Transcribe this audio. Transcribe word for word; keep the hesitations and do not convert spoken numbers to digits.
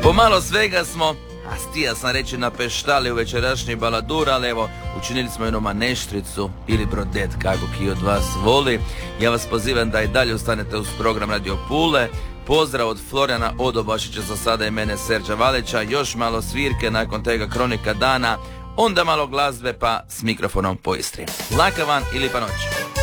Pomalo svega smo, a stija sam reći napeštali u večerašnji baladur, ali evo, učinili smo jednu maneštricu ili brodet, kako ki od vas voli. Ja vas pozivam da i dalje ostanete uz program Radio Pule. Pozdrav od Florjana Odobašića, za sada i mene Serđa Valića, još malo svirke, nakon tega kronika dana, onda malo glazbe, pa s mikrofonom po Istri. Laka van i lipa noć.